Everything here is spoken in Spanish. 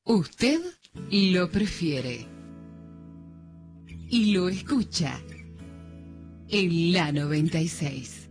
Usted lo prefiere y lo escucha en la 96.